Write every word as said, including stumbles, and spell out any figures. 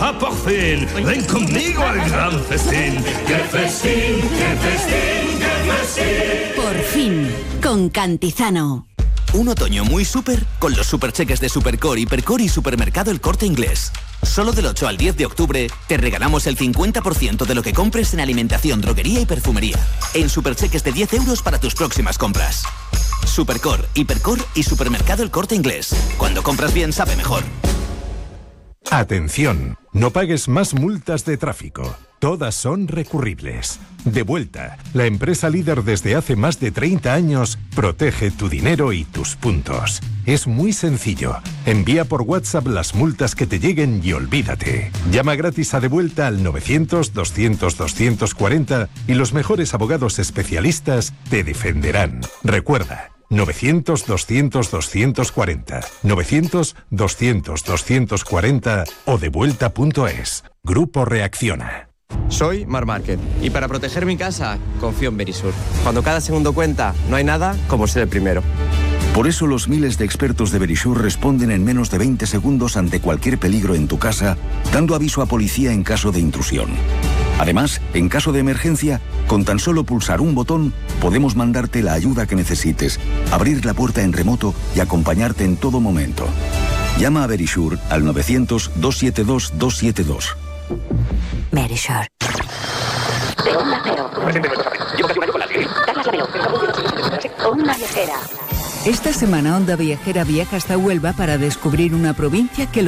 ¡Ah, por fin! ¡Ven conmigo al gran festín! ¡Qué festín, qué festín, qué festín! Por fin, con Cantizano. Un otoño muy súper con los supercheques de Supercore, Hipercore y Supermercado El Corte Inglés. Solo del ocho al diez de octubre te regalamos el cincuenta por ciento de lo que compres en alimentación, droguería y perfumería. En supercheques de diez euros para tus próximas compras. Supercore, Hipercore y Supermercado El Corte Inglés. Cuando compras bien sabe mejor. Atención, no pagues más multas de tráfico. Todas son recurribles. Devuelta, la empresa líder desde hace más de treinta años, protege tu dinero y tus puntos. Es muy sencillo. Envía por WhatsApp las multas que te lleguen y olvídate. Llama gratis a Devuelta al novecientos, doscientos, doscientos cuarenta y los mejores abogados especialistas te defenderán. Recuerda, novecientos, doscientos, doscientos cuarenta, novecientos, doscientos, doscientos cuarenta o devuelta punto es. Grupo Reacciona. Soy Mar Márquez y para proteger mi casa confío en Verisur. Cuando cada segundo cuenta, no hay nada como ser el primero. Por eso los miles de expertos de Verisur responden en menos de veinte segundos ante cualquier peligro en tu casa, dando aviso a policía en caso de intrusión. Además, en caso de emergencia, con tan solo pulsar un botón, podemos mandarte la ayuda que necesites, abrir la puerta en remoto y acompañarte en todo momento. Llama a Verisur al novecientos, doscientos setenta y dos, doscientos setenta y dos. Verisur. De Onda Cero. Llevo casi un año con la Lili. Carlas Lamelo. Onda Viajera. Esta semana Onda Viajera viaja hasta Huelva para descubrir una provincia que